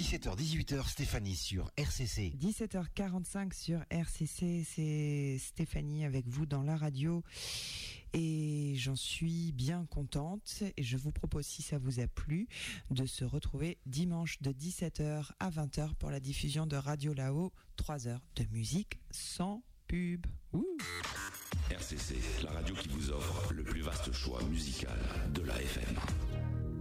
17h-18h, Stéphanie sur RCC. 17h45 sur RCC, c'est Stéphanie avec vous dans la radio. Et j'en suis bien contente. Et je vous propose, si ça vous a plu, de se retrouver dimanche de 17h à 20h pour la diffusion de Radio Là-haut. 3 heures de musique sans pub. Ouh. RCC, la radio qui vous offre le plus vaste choix musical de la FM.